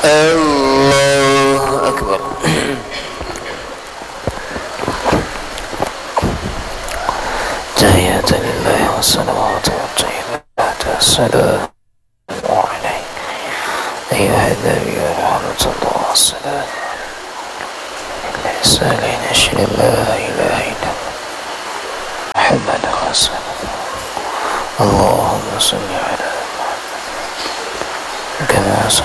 الله أكبر. تحية لله والصلوات والطيبات والسلام عليك أيها النبي ورحمة الله والسلام. الإنسان أشهد أن لا إله إلا محمد رسول الله. اللهم صل على محمد كما